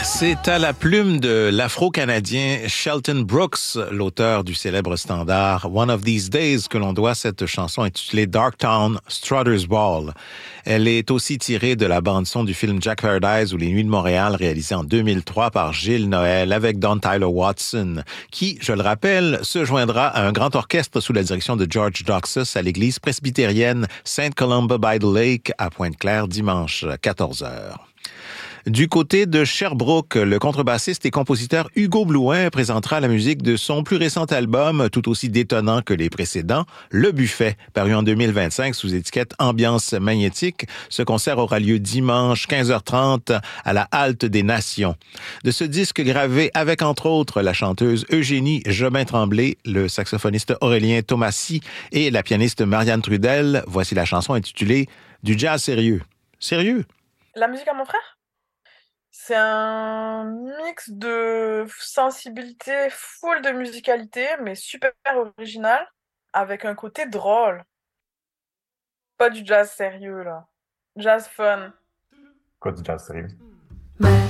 C'est à la plume de l'Afro-Canadien Shelton Brooks, l'auteur du célèbre standard One of These Days, que l'on doit cette chanson intitulée Darktown Strutter's Ball. Elle est aussi tirée de la bande-son du film Jack Paradise ou Les Nuits de Montréal, réalisé en 2003 par Gilles Noël avec Don Tyler Watson, qui, je le rappelle, se joindra à un grand orchestre sous la direction de George Doxus à l'église presbytérienne Saint Columba by the Lake à Pointe-Claire dimanche 14h. Du côté de Sherbrooke, le contrebassiste et compositeur Hugo Blouin présentera la musique de son plus récent album, tout aussi détonnant que les précédents, Le Buffet, paru en 2025 sous étiquette Ambiance magnétique. Ce concert aura lieu dimanche 15h30 à la Halte des Nations. De ce disque gravé avec entre autres la chanteuse Eugénie Jobin-Tremblay, le saxophoniste Aurélien Thomasy et la pianiste Marianne Trudel, voici la chanson intitulée Du jazz sérieux. Sérieux? La musique à mon frère? C'est un mix de sensibilité, full de musicalité, mais super original, avec un côté drôle. Pas du jazz sérieux, là. Jazz fun. Quoi du jazz sérieux?